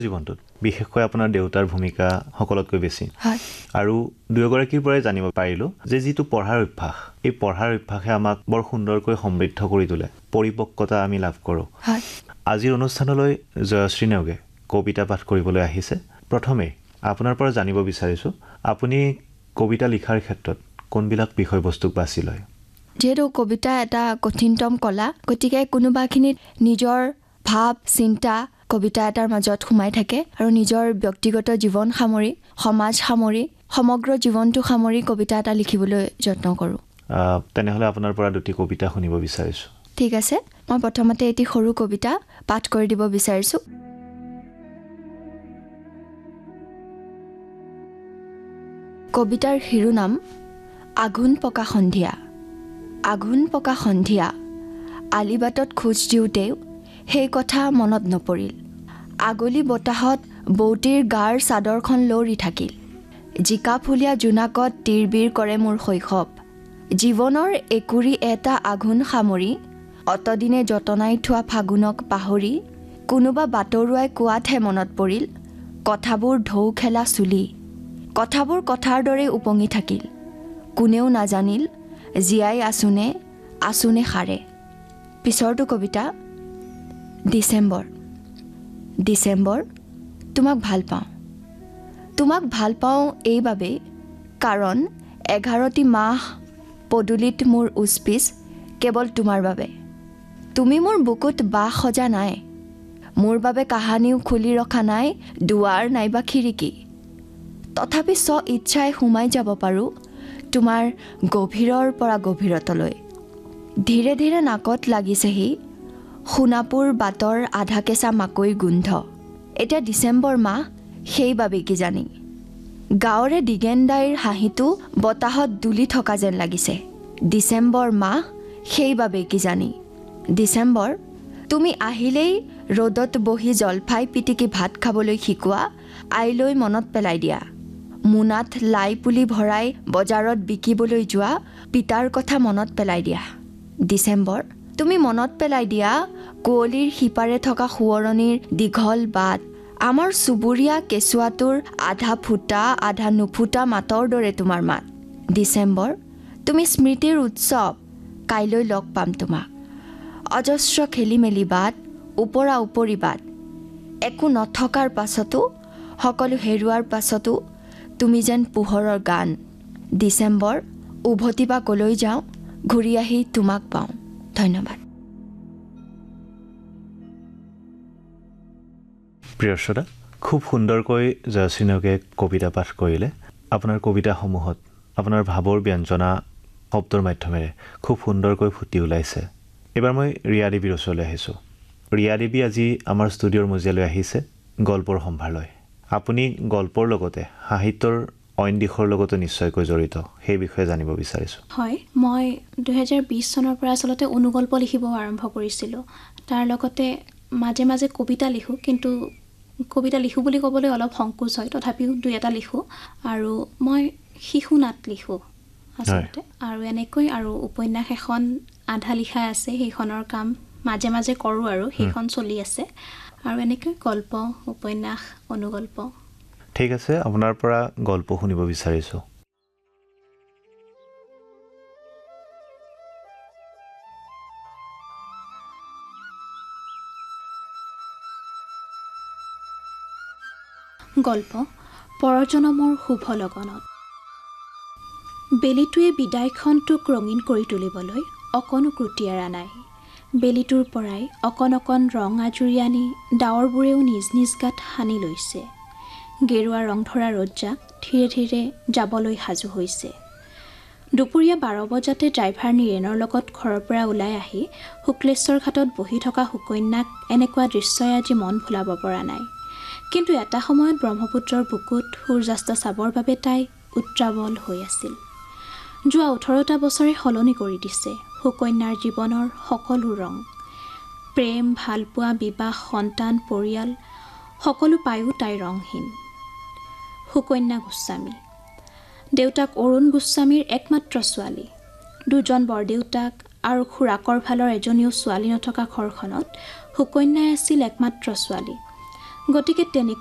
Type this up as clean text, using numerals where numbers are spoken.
জীৱনটোত বিশেষকৈ আপোনাৰ দেউতাৰ ভূমিকা সকলোতকৈ বেছি হয় আৰু দুয়োগৰাকীৰ পৰাই জানিব পাৰিলোঁ যে যিটো পঢ়াৰ অভ্যাস এই পঢ়াৰ অভ্যাসে আমাক বৰ সুন্দৰকৈ সমৃদ্ধ কৰি তোলে পৰিপক্কতা আমি লাভ কৰোঁ হয় আজিৰ অনুষ্ঠানলৈ জয়শ্ৰী নেওগে কবিতা পাঠ কৰিবলৈ আহিছে প্ৰথমে আপোনাৰ পৰা জানিব বিচাৰিছোঁ আপুনি কবিতা লিখাৰ ক্ষেত্ৰত কোনবিলাক বিষয়বস্তুক বাছি লয় যিহেতু কবিতা এটা কঠিনতম কলা গতিকে কোনোবাখিনিত নিজৰ ভাৱ চিন্তা কবিতা এটাৰ মাজত সোমাই থাকে আৰু নিজৰ ব্যক্তিগত জীৱন সামৰি সমাজ সামৰি সমগ্ৰ জীৱনটো সামৰি কবিতা এটা লিখিবলৈ যত্ন কৰোঁ তেনেহ'লে আপোনাৰ পৰা দুটি কবিতা শুনিব বিচাৰিছোঁ ঠিক আছে মই প্ৰথমতে এটি সৰু কবিতা পাঠ কৰি দিব বিচাৰিছোঁ কবিতাৰ শিৰোনাম আঘোণ পকা সন্ধিয়া আঘোণ পকা সন্ধিয়া আলিবাটত খোজ দিওঁতেও সেই কথা মনত নপৰিল আগলি বতাহত বৌতিৰ গাৰ চাদৰখন লৰি থাকিল জিকাফুলীয়া জোনাকত তিৰবিৰ কৰে মোৰ শৈশৱ জীৱনৰ একুৰি এটা আঘোণ সামৰি অতদিনে যতনাই থোৱা ফাগুনক পাহৰি কোনোবা বাটৰুৱাই কোৱাতহে মনত পৰিল কথাবোৰ ঢৌ খেলা চুলি কথাবোৰ কথাৰ দৰে উপঙি থাকিল কোনেও নাজানিল জীয়াই আছোনে সাৰে পিছৰটো কবিতা ডিচেম্বৰ তোমাক ভাল পাওঁ এইবাবেই কাৰণ 11টি মাহ পদূলিত মোৰ উচপিচ কেৱল তোমাৰ বাবে তুমি মোৰ বুকুত বাহ সজা নাই মোৰ বাবে কাহানিও খুলি ৰখা নাই দুৱাৰ নাইবা খিৰিকী তথাপি ইচ্ছাই সোমাই যাব পাৰোঁ তোমাৰ গভীৰৰ পৰা গভীৰতলৈ ধীৰে ধীৰে নাকত লাগিছেহি সোণাপুৰ বাটৰ আধা কেঁচা মাকৈ গোন্ধ এতিয়া ডিচেম্বৰ মাহ সেইবাবেই কিজানি গাঁৱৰে দিগেনদাইৰ হাঁহিটো বতাহত দুলি থকা যেন লাগিছে ডিচেম্বৰ মাহ সেইবাবেই কিজানি ডিচেম্বৰ তুমি আহিলেই ৰ'দত বহি জলফাই পিটিকি ভাত খাবলৈ শিকোৱা আইলৈ মনত পেলাই দিয়া মোনাত লাই পুলি ভৰাই বজাৰত বিকিবলৈ যোৱা পিতাৰ কথা মনত পেলাই দিয়া ডিচেম্বৰ তুমি মনত পেলাই দিয়া কুঁৱলীৰ সিপাৰে থকা সোঁৱৰণিৰ দীঘল বাট আমাৰ চুবুৰীয়া কেঁচুৱাটোৰ আধা ফুটা আধা নুফুটা মাতৰ দৰে তোমাৰ মাত ডিচেম্বৰ তুমি স্মৃতিৰ উৎসৱ কাইলৈ লগ পাম তোমাক অজস্ৰ খেলি মেলি বাট ওপৰা উপৰি বাট একো নথকাৰ পাছতো সকলো হেৰুৱাৰ পাছতো তুমি যেন পোহৰৰ গান ডিচেম্বৰ উভতি বা কলৈ যাওঁ ঘূৰি আহি তোমাক পাওঁ ধন্যবাদ প্ৰিয় শ্ৰোতা খুব সুন্দৰকৈ জয়শ্ৰী নেওগে কবিতা পাঠ কৰিলে আপোনাৰ কবিতাসমূহত আপোনাৰ ভাৱৰ ব্যঞ্জনা শব্দৰ মাধ্যমেৰে খুব সুন্দৰকৈ ফুটি ওলাইছে এবাৰ মই ৰিয়া দেৱীৰ ওচৰলৈ আহিছোঁ ৰিয়া দেৱী আজি আমাৰ ষ্টুডিঅ'ৰ মজিয়ালৈ আহিছে গল্পৰ সম্ভাৰলৈ আপুনি গল্পৰ লগতে সাহিত্যৰ অইন দিশৰ লগতো নিশ্চয়কৈ জড়িত সেই বিষয়ে জানিব বিচাৰিছোঁ হয় মই 2020 চনৰ পৰা আচলতে অনুগল্প লিখিব আৰম্ভ কৰিছিলোঁ তাৰ লগতে মাজে মাজে কবিতা লিখোঁ কিন্তু কবিতা লিখোঁ বুলি ক'বলৈ অলপ সংকোচ হয় তথাপিও দুই এটা লিখোঁ আৰু মই শিশু নাট লিখোঁ আচলতে আৰু এনেকৈ আৰু উপন্যাস এখন আধা লিখা আছে সেইখনৰ কাম মাজে মাজে কৰোঁ আৰু সেইখন চলি আছে আৰু এনেকৈ গল্প উপন্যাস অনুগল্প ঠিক আছে আপোনাৰ পৰা গল্প শুনিব বিচাৰিছোঁ গল্প পৰজনমৰ শুভ লগনত বেলিটোৱে বিদায়ক্ষণটোক ৰঙীন কৰি তুলিবলৈ অকণো ক্ৰুটি এৰা নাই বেলিটোৰ পৰাই অকণ অকণ ৰং আজুৰি আনি ডাৱৰবোৰেও নিজ নিজ গাত সানি লৈছে গেৰুৱা ৰং ধৰা ৰজ্জাক ধীৰে ধীৰে যাবলৈ সাজু হৈছে দুপৰীয়া 12 বজাতে ড্ৰাইভাৰ নীৰেণৰ লগত ঘৰৰ পৰা ওলাই আহি শুক্লেশ্বৰ ঘাটত বহি থকা সুকন্যাক এনেকুৱা দৃশ্যই আজি মন ভুলাব পৰা নাই কিন্তু এটা সময়ত ব্ৰহ্মপুত্ৰৰ বুকুত সূৰ্যাস্ত চাবৰ বাবে তাই উত্ৰাৱল হৈ আছিল যোৱা 18টা বছৰে সলনি কৰি দিছে সুকন্যাৰ জীৱনৰ সকলো ৰং প্ৰেম ভালপোৱা বিবাহ সন্তান পৰিয়াল সকলো পায়ো তাই ৰংহীন সুকন্যা গোস্বামী দেউতাক অৰুণ গোস্বামীৰ একমাত্ৰ ছোৱালী দুজন বৰদেউতাক আৰু খুৰাকৰ ফালৰ এজনীও ছোৱালী নথকা ঘৰখনত সুকন্যাই আছিল একমাত্ৰ ছোৱালী গতিকে